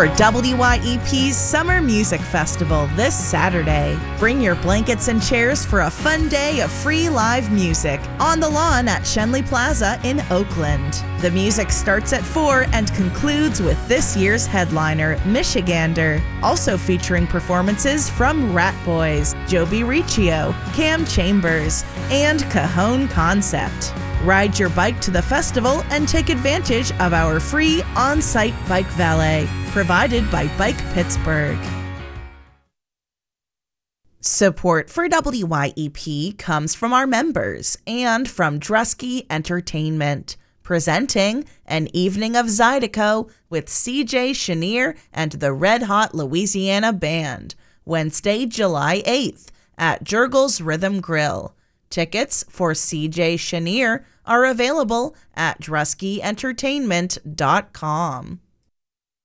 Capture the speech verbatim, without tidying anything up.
for W Y E P's Summer Music Festival this Saturday. Bring your blankets and chairs for a fun day of free live music on the lawn at Schenley Plaza in Oakland. The music starts at four and concludes with this year's headliner, Michigander, also featuring performances from Rat Boys, Joby Riccio, Cam Chambers, and Cajon Concept. Ride your bike to the festival and take advantage of our free on-site bike valet, provided by Bike Pittsburgh. Support for W Y E P comes from our members and from Drusky Entertainment, presenting An Evening of Zydeco with C J Chenier and the Red Hot Louisiana Band, Wednesday, July eighth at Jurgles Rhythm Grill. Tickets for C J Chenier are available at drusky entertainment dot com.